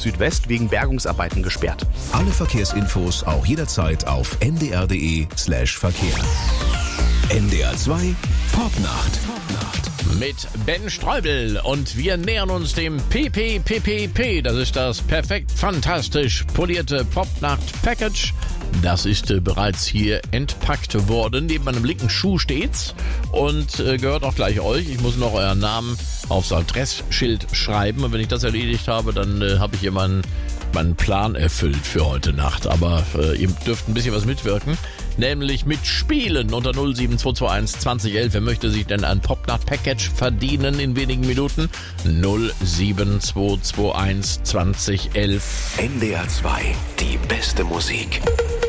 Südwest wegen Bergungsarbeiten gesperrt. Alle Verkehrsinfos auch jederzeit auf ndr.de/Verkehr. NDR 2 Popnacht. Mit Ben Streubel und wir nähern uns dem PPPPP. Das ist das perfekt fantastisch polierte Popnacht-Package. Das ist bereits hier entpackt worden. Neben meinem linken Schuh steht's und gehört auch gleich euch. Ich muss noch euren Namen aufs Adressschild schreiben und wenn ich das erledigt habe, dann habe ich hier meinen Plan erfüllt für heute Nacht. Aber ihr dürft ein bisschen was mitwirken. Nämlich mit Spielen unter 07221 2011. Wer möchte sich denn ein Popnacht-Package verdienen in wenigen Minuten? 07221 2011. NDR 2, die beste Musik.